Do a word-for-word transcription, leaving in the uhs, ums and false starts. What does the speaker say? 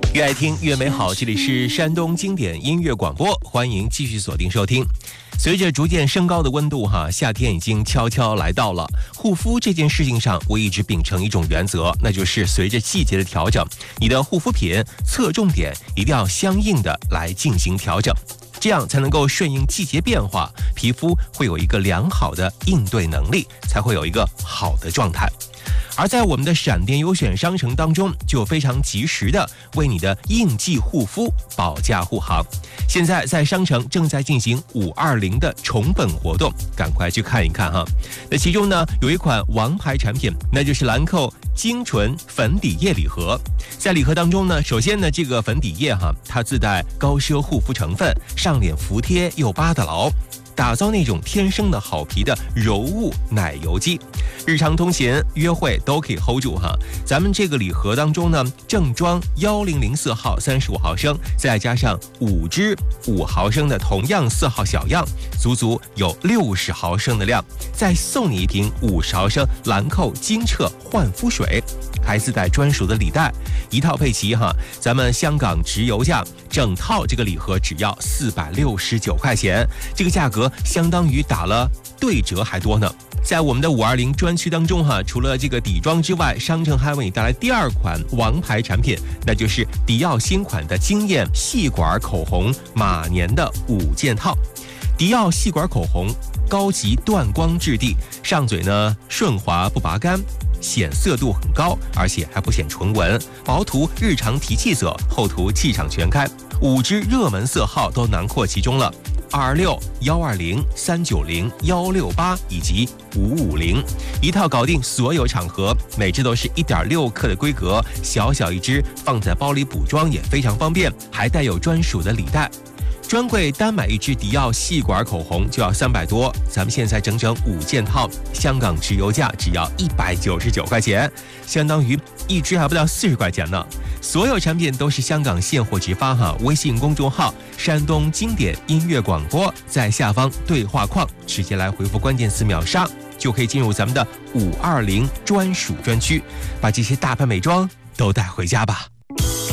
越爱听越美好，这里是山东经典音乐广播，欢迎继续锁定收听。随着逐渐升高的温度哈，夏天已经悄悄来到了。护肤这件事情上，我一直秉承一种原则，那就是随着季节的调整，你的护肤品侧重点一定要相应的来进行调整，这样才能够顺应季节变化，皮肤会有一个良好的应对能力，才会有一个好的状态。而在我们的闪电优选商城当中，就非常及时的为你的应季护肤保驾护航。现在在商城正在进行五二零的重本活动，赶快去看一看哈。那其中呢有一款王牌产品，那就是兰蔻精纯粉底液礼盒。在礼盒当中呢，首先呢这个粉底液哈，它自带高奢护肤成分，上脸服帖又扒得牢，打造那种天生的好皮的柔雾奶油肌，日常通勤约会都可以 hold 住哈。咱们这个礼盒当中呢，正装一零零四号三十五毫升，再加上五支五毫升的同样四号小样，足足有六十毫升的量，再送你一瓶五十毫升兰蔻精澈焕肤水，还自带专属的礼袋，一套配齐哈。咱们香港直邮价整套这个礼盒只要四百六十九块钱，这个价格相当于打了对折还多呢。在我们的五二零专区当中哈，除了这个底妆之外，商城还为你带来第二款王牌产品，那就是迪奥新款的惊艳细管口红马年的五件套。迪奥细管口红高级断光质地，上嘴呢顺滑不拔干，显色度很高，而且还不显唇纹，薄涂日常提气色，厚涂气场全开，五支热门色号都囊括其中了。二二六、一二零、三九零、一六八以及五五零，一套搞定所有场合，每支都是 一点六克的规格，小小一支，放在包里补妆也非常方便，还带有专属的礼袋。专柜单买一支迪奥细管口红就要三百多，咱们现在整整五件套，香港直邮价只要一百九十九块钱，相当于一支还不到四十块钱呢。所有产品都是香港现货直发哈，微信公众号山东经典音乐广播，在下方对话框直接来回复关键词秒杀，就可以进入咱们的五二零专属专区，把这些大牌美妆都带回家吧。